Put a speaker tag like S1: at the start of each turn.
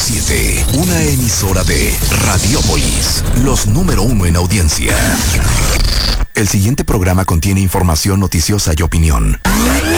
S1: 100.7, una emisora de Radiópolis, los número 1 en audiencia. El siguiente programa contiene información noticiosa y opinión.